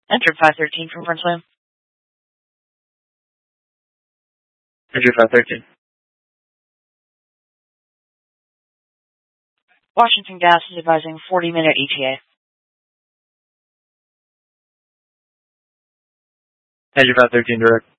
Enter 513 from Frenchland. Enter 513. Washington Gas is advising 40-minute ETA. Enter 513 direct.